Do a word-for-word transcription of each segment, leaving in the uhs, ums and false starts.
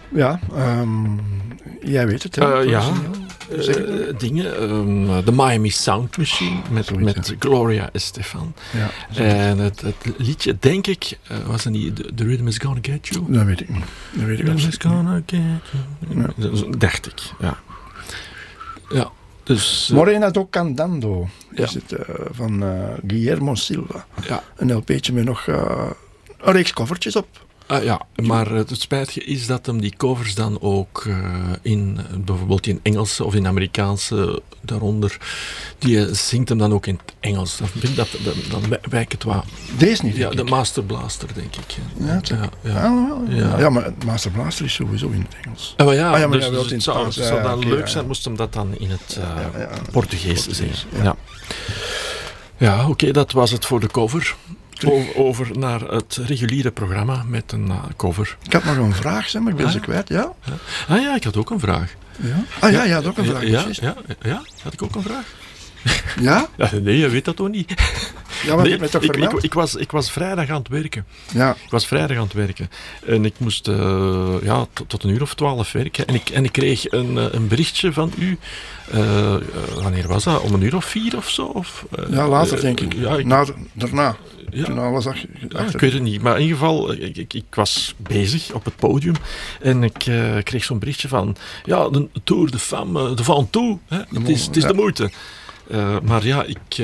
Ja, um, jij weet het. Hè, uh, ja, uh, dingen. Um, de Miami Sound Machine met, Zoiets, met ja. Gloria Estefan. Ja, en het, het liedje, denk ik, uh, was het niet The, The Rhythm is Gonna Get You? Dat weet ik niet. Dat weet ik The Rhythm is Gonna Get You. Ja. Dacht ik, ja. Ja. Dus, uh, Morena do Candando ja. is het uh, van uh, Guillermo Silva. Ja. Een L P'tje met nog uh, een reeks covertjes op. Ah, ja, maar het spijtige is dat hem die covers dan ook uh, in, bijvoorbeeld in Engelse of in Amerikaanse daaronder, die zingt hem dan ook in het Engels. Dan, dat, dan, dan wijkt het wat. Deze niet, ja, de Master Blaster, denk ik. Ja, ja, ja. Ah, ja. ja, maar Master Blaster is sowieso in het Engels. Ah, maar ja, ah, ja, maar dus, dus het zou, zou ja, dan okay, leuk zijn, ja. moest hem dat dan in het uh, ja, ja, ja. Portugees zingen. Ja, ja. ja oké, okay, dat was het voor de cover. Over naar het reguliere programma met een uh, cover. Ik had nog een vraag, zeg maar, ik ben ah, ze kwijt, ja? ja? Ah ja, ik had ook een vraag. Ja? Ah ja, je had ook een vraag. Ja, ja, ja, ja, had ik ook een vraag. Ja? ja nee, je weet dat toch niet? Ja, maar nee, je bent toch ik, ik, vermeld? ik, was, ik was vrijdag aan het werken. Ja. Ik was vrijdag aan het werken. En ik moest uh, ja, tot, tot een uur of twaalf werken. En ik, en ik kreeg een, een berichtje van u. Uh, uh, wanneer was dat? Om een uur of vier of zo? Of, uh, ja, later uh, denk ik. Ja, ik Na, daarna. Ja. Toen alles achter, ja, ik weet het niet, maar in ieder geval, ik, ik, ik was bezig op het podium en ik uh, kreeg zo'n berichtje van, ja, de Tour de Femme, de Van Toe, hè? Het, is, het is ja. de moeite. Uh, maar ja, ik, uh,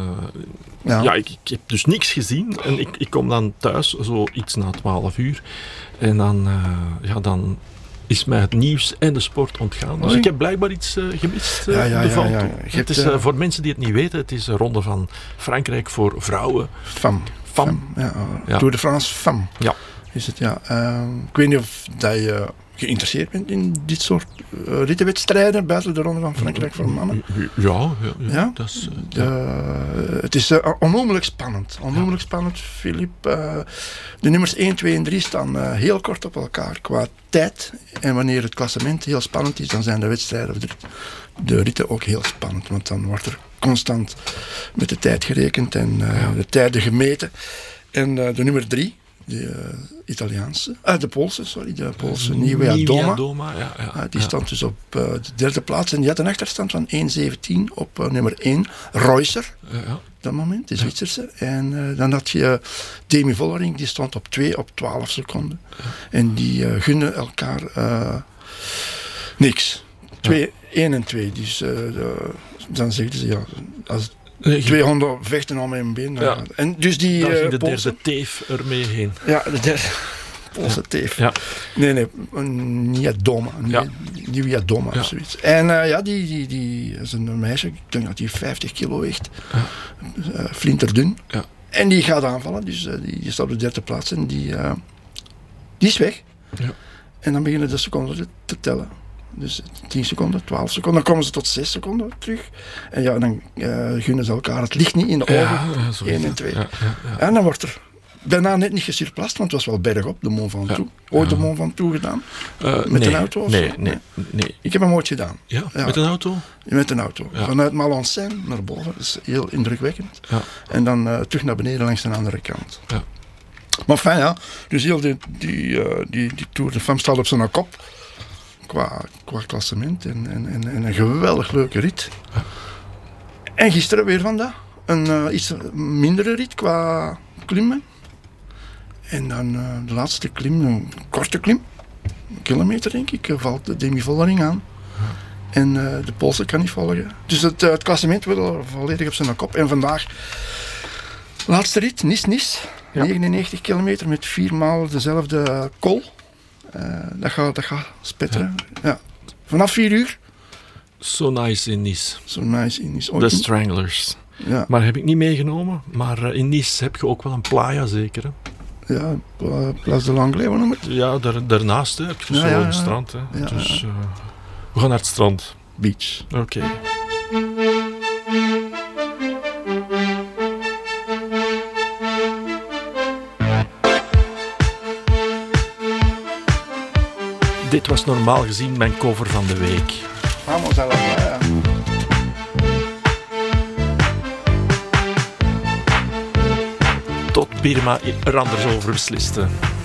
ja. ja ik, ik heb dus niks gezien en ik, ik kom dan thuis, zo iets na twaalf uur, en dan, uh, ja, dan is mij het nieuws en de sport ontgaan. Dus ik heb blijkbaar iets uh, gemist. Uh, ja, ja, de Van ja, ja. Toe. Het is, uh, voor mensen die het niet weten, het is een ronde van Frankrijk voor vrouwen. Femme. Femme. Ja, uh, ja. Tour de France Femme. Ja. Is het, ja. Uh, ik weet niet of dat je geïnteresseerd bent in dit soort uh, rittenwedstrijden buiten de ronde van Frankrijk voor mannen. Ja, ja, ja, ja? Dat is, uh, de, uh, het is uh, onnoemelijk spannend. Onnoemelijk ja. spannend, Filip. Uh, de nummers één, twee en drie staan uh, heel kort op elkaar qua tijd. En wanneer het klassement heel spannend is, dan zijn de wedstrijden, de, de ritten ook heel spannend. Want dan wordt er constant met de tijd gerekend en uh, ja. de tijden gemeten. En uh, de nummer drie, de uh, Italiaanse, uh, de Poolse, sorry, de Poolse Nieuwe Doma. Doma ja, ja, uh, die ja. stond dus op uh, de derde plaats en die had een achterstand van één zeventien op uh, nummer één, Reusser, ja, ja. op dat moment, de Zwitserse. Ja. En uh, dan had je uh, Demi Vollering, die stond op twee op twaalf seconden. Ja. En die uh, gunnen elkaar uh, niks. Twee, ja. één en twee. Dus uh, de, dan zeggen ze, ja, als Nee, twee honden vechten om mijn been. Ja. En dus die daar ging uh, de Poolse, derde teef ermee heen. Ja, de derde Poolse ja. teef. Ja. Nee, nee, een Niedoma. Ja. Nieuwe Doma ja. of zoiets. En uh, ja, die, die, die is een meisje, ik denk dat die vijftig kilo weegt. Ja. Uh, flinterdun. Ja. En die gaat aanvallen, dus uh, die, die staat op de derde plaats en die, uh, die is weg. Ja. En dan beginnen de seconden te, te tellen. Dus tien seconden, twaalf seconden, dan komen ze tot zes seconden terug. En ja, dan uh, gunnen ze elkaar het licht niet in de ogen. Ja, ja, één en twee. Ja, ja, ja. En dan wordt er daarna net niet gesurplast, want het was wel bergop, de Mont Ventoux. Ja. Ooit ja. de Mont Ventoux gedaan? Uh, met nee, een auto of nee, zo? Nee, nee. Ik heb hem ooit gedaan. Ja, ja. Met een auto? Met een auto. Ja. Vanuit Malensain naar boven, dat is heel indrukwekkend. Ja. En dan uh, terug naar beneden langs de andere kant. Ja. Maar fijn, ja. Dus heel die, die, uh, die, die Tour de Femme staat op zijn kop. Qua, qua klassement en, en, en, en een geweldig leuke rit. Ja. En gisteren weer vandaag een uh, iets mindere rit qua klimmen. En dan uh, de laatste klim, een korte klim, een kilometer denk ik, valt de Demi Vollering aan. Ja. En uh, de Poolse kan niet volgen. Dus het, uh, het klassement wil volledig op zijn kop. En vandaag, laatste rit, Nice-Nice, ja. negenennegentig kilometer met viermaal dezelfde kool. Uh, dat gaat, dat gaat spetteren. Ja. Ja. Vanaf vier uur. So nice in Nice. So nice in Nice. The Stranglers. Ja. Maar heb ik niet meegenomen. Maar uh, in Nice heb je ook wel een playa zeker. Hè? Ja, Place de l'Anglais, hoe noem het? Ja, daar, daarnaast hè, heb je ja, zo'n ja, ja. strand. Hè. Ja, dus uh, we gaan naar het strand. Beach. Oké. Okay. Dit was normaal gezien mijn cover van de week. Vamos a la playa. Tot Birma er anders over besliste.